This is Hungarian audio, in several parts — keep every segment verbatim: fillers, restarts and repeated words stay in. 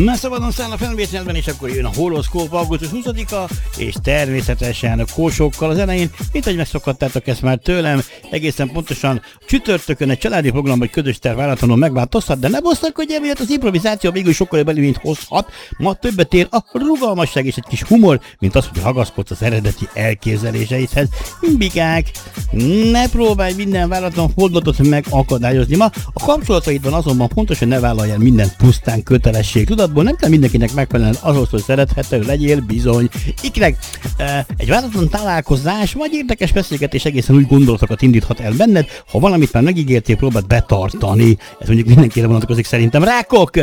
Már szabadon száll a felvételben, és akkor jön a horoszkóp augusztus huszadika, és természetesen kósokkal az elején, mint ahogy megszokhattátok ezt már tőlem, egészen pontosan csütörtökön egy családi program vagy közös terv váratlanul megváltozhat, de ne bosszankodj emiatt, az improvizáció végül sokkal jobb előnyt hozhat, ma többet ér a rugalmasság és egy kis humor, mint az, hogy ragaszkodsz az eredeti elképzeléseidhez. Bigák, ne próbálj minden váratlan fordulatot megakadályozni ma, a kapcsolataidban azonban fontos, hogy ne vállalj el mindent pusztán kötelesség tudatból, nem kell mindenkinek megfelelően ahhoz, hogy szerethető legyél, bizony. Ikrek, egy váratlan találkozás vagy érdekes beszélgetés egészen új gondolatokat indíthat el benned, ha valamit már megígértél, próbáld betartani. Ez mondjuk mindenkire vonatkozik szerintem. Rákok!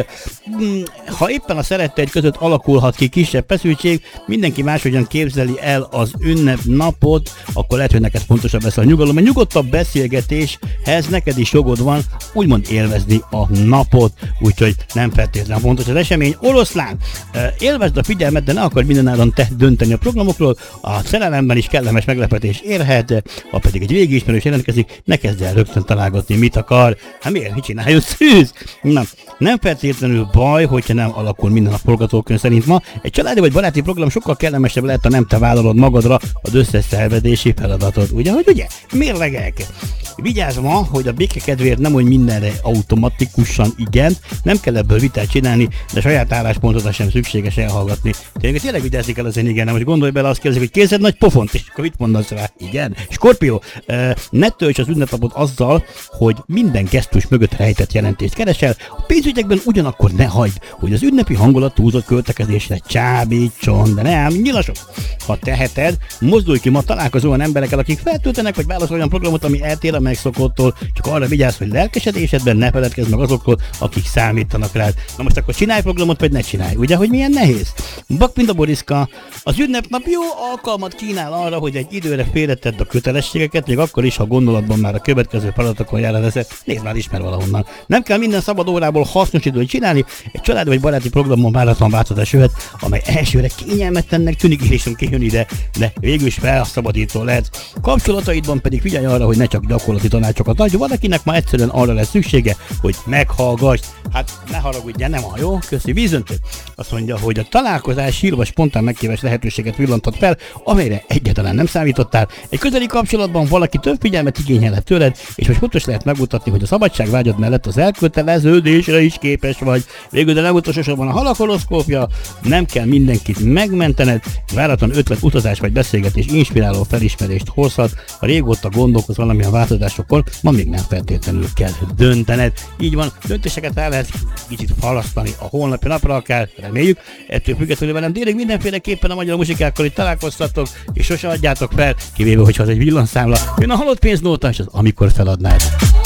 Ha éppen a szeretteid között alakulhat ki kisebb feszültség, mindenki máshogyan képzeli el az ünnepnapot, akkor lehet, hogy neked fontosabb lesz a nyugalom. A nyugodtabb beszélgetéshez neked is jogod van úgymond élvezni a napot, úgyhogy nem feltétlenül fontos az esemény. Oroszlán, élvezd a figyelmet, de ne akar mindenáron te dönteni a programokról, a szerelemben is kellemes meglepetés érhet, ha pedig egy régi ismerős jelentkezik, ne kezdj el rögtön találgatni, mit akar. Hát miért? Mit csináljon? Szűz! Na, nem feltétlenül baj, hogyha nem alakul minden a forgatókönyv szerint ma. Egy családi vagy baráti program sokkal kellemesebb lehet, ha nem te vállalod magadra az összes szervezési feladatot. Ugye, hogy ugye? Mérlegek! Vigyázz ma, hogy a béke kedvéért nem, hogy mindenre automatikusan igen, nem kell ebből vitát csinálni, de saját álláspontodat sem szükséges elhallgatni. Tényleg, tényleg vigyázni kell az én igen, nem, hogy gondolj bele, azt kérdezik, hogy kézed nagy pofont, és akkor mit mondasz rá? Igen. Skorpió, ne tölts az ünnepnapot azzal, hogy minden gesztus mögött rejtett jelentést keresel. A pénzügyekben ugyanakkor ne hagyd, hogy az ünnepi hangulat túlzott költekezésre csábítson, de ne ám nyilasok. Ha teheted, mozdulj ki ma, találkozó olyan emberekkel, akik feltöltenek, vagy válaszol olyan programot, ami eltér a megszokottól, csak arra vigyázz, hogy lelkesedésedben ne feledkezz meg azokról, akik számítanak rád. Na most akkor csinálj programot, vagy ne csinálj. Ugye, hogy milyen nehéz? Bakpinda Boriszka, az ünnepnap jó alkalmat kínál arra, hogy egy időre félretedd a kötelességeket, még akkor is, ha gondolatban már a következő feladatokon jár leszel. Nézd már, ismer valahonnan. Nem kell minden szabad órából hasznos időt csinálni, egy család vagy baráti programon váratlan változás jöhet, amely elsőre kényelmetlennek tűnik, és viszont kijön ide, de végül is felszabadító lehet. Kapcsolataidban pedig figyelj arra, hogy ne csak gyakorlati tanácsokat adj, valakinek ma egyszerűen arra lesz szüksége, hogy meghallgass. Hát ne haragudj, nem a jó, köszi vízöntő. Azt mondja, hogy a találkozás sírva spontán megkíves lehetőséget villantott fel, amelyre egyáltalán nem számítottál. Egy közeli kapcsolatban valaki több figyelmet igényelhet tőled, és hogy fontos lehet megmutatni, hogy a szabadságvágyad mellett az elköteleződésre is képes vagy. Végül, de nem utolsó sorban a halak horoszkópja, nem kell mindenkit megmentened, váratlan ötlet, utazás vagy beszélgetés inspiráló felismerést hozhat, ha régóta gondolkoz valamilyen változásokon, ma még nem feltétlenül kell döntened. Így van, döntéseket el lehet kicsit falasztani a holnapi napra akár, reméljük, ettől függetlenül velem délig mindenféleképpen a magyar muzsikákkal itt találkoztatok, és sose adjátok fel, kivéve, hogyha az egy villanszámla. Jön a halott pénznóta, és az amikor feladnád.